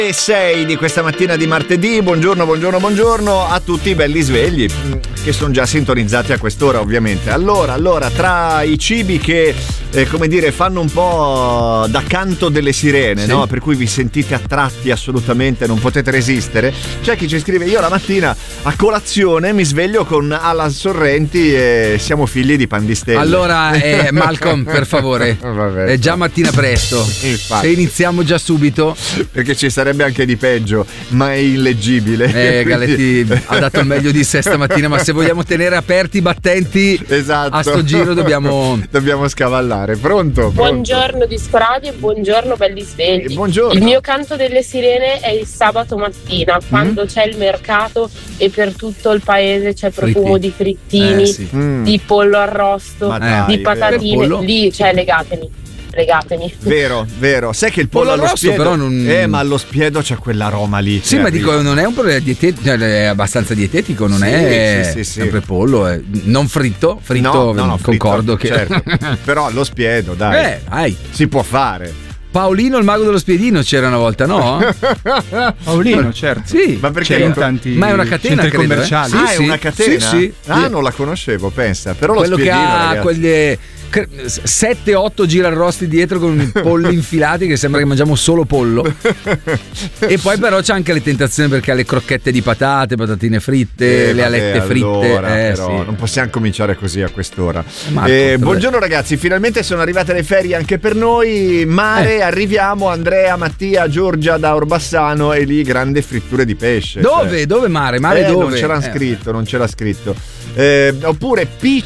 6 di questa mattina di martedì. Buongiorno a tutti i belli svegli che sono già sintonizzati a quest'ora, ovviamente. Allora, tra i cibi che come dire fanno un po' da canto delle sirene, sì, no? Per cui vi sentite attratti assolutamente, non potete resistere, c'è chi ci scrive: io la mattina a colazione mi sveglio con Alan Sorrenti e siamo figli di pan di stelle. Allora Malcolm, per favore, vabbè, è già mattina presto. Infatti. Se iniziamo già subito, perché ci sarebbe anche di peggio, ma è illeggibile. Galetti ha dato il meglio di sé stamattina, ma se vogliamo tenere aperti i battenti, esatto, a sto giro dobbiamo scavallare. Pronto? Buongiorno Disco Radio, buongiorno belli svegli. Buongiorno. Il mio canto delle sirene è il sabato mattina, quando c'è il mercato e per tutto il paese c'è profumo di frittini, sì, di pollo arrosto, di patatine. Lì, cioè, legatemi. Vero. Sai che il pollo allo spiedo, però non... ma allo spiedo c'è quell'aroma lì. Sì, ma dico, non è un problema dietetico, è abbastanza dietetico, non è sempre pollo, non fritto, no, concordo fritto, che certo. Però allo spiedo, dai. Si può fare. Paolino il mago dello spiedino c'era una volta, no? Paolino, certo. Sì. Ma perché? C'era in tanti ma è una catena, centri commerciali. È una catena? Sì. Non la conoscevo, pensa. Però quello lo spiedino, che ha ragazzi, quelle 7-8 girarrosti dietro con i polli infilati che sembra che mangiamo solo pollo. E poi però c'è anche le tentazioni, perché ha le crocchette di patatine fritte, le alette fritte. Però sì. non possiamo cominciare così a quest'ora. Marco, buongiorno ragazzi, finalmente sono arrivate le ferie anche per noi. Mare, arriviamo, Andrea, Mattia, Giorgia da Orbassano, e lì grande fritture di pesce. Dove? Dove mare? Mare dove? Non c'era scritto. Oppure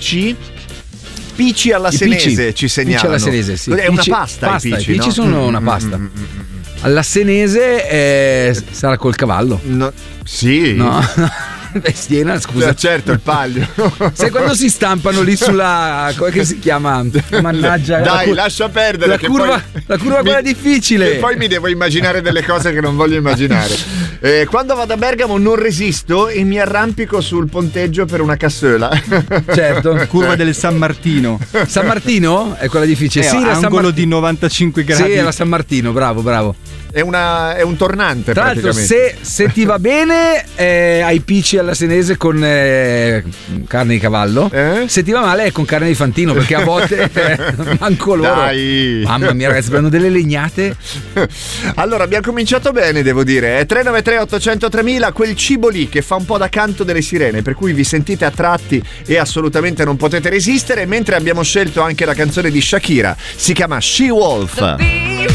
Pici alla senese, ci segnalano. Pici alla senese, sì. È una pasta, i pici, i pici sono una pasta. Alla senese sarà col cavallo. No. Sì. No. Siena, scusa. Certo, il Palio. Sai quando si stampano lì sulla, come che si chiama? Mannaggia. Dai, lascia perdere. La curva quella difficile. E poi mi devo immaginare delle cose che non voglio immaginare. Quando vado a Bergamo non resisto e mi arrampico sul ponteggio per una cassola. Certo. Curva del San Martino. San Martino è quella difficile. Sì, angolo di 95 gradi. Sì, è la San Martino, bravo. È un tornante. Tra l'altro, se ti va bene, hai pici alla senese con carne di cavallo. Se ti va male è con carne di fantino, perché a volte manco loro. Dai. Mamma mia, ragazzi, prendono delle legnate. Allora, abbiamo cominciato bene, devo dire. 393 800 3000, quel cibo lì che fa un po' da canto delle sirene, per cui vi sentite attratti e assolutamente non potete resistere. Mentre abbiamo scelto anche la canzone di Shakira, si chiama She Wolf.